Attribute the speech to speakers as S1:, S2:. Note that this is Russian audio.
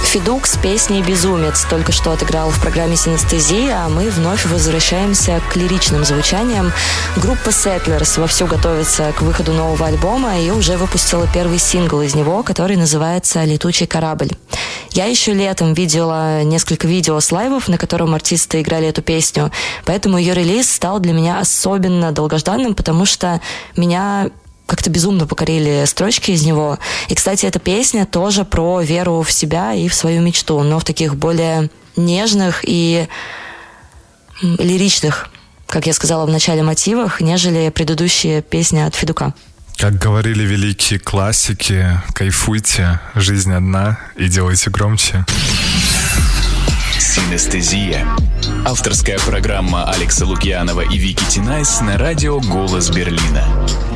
S1: Федук с песней «Безумец» только что отыграл в программе «Синестезия», а мы вновь возвращаемся к лиричным звучаниям. Группа Settlers вовсю готовится к выходу нового альбома и уже выпустила первый сингл из него, который называется «Летучий корабль». Я еще летом видела несколько видео с лайвов, на котором артисты играли эту песню, поэтому ее релиз стал для меня особенно долгожданным, потому что меня как-то безумно покорили строчки из него. И, кстати, эта песня тоже про веру в себя и в свою мечту, но в таких более нежных и лиричных, как я сказала в начале, мотивах, нежели предыдущие песни от Федука.
S2: Как говорили великие классики, кайфуйте, жизнь одна и делайте громче.
S3: Синестезия. Авторская программа Алекса Лукьянова и Вики Тинайс на радио «Голос Берлина».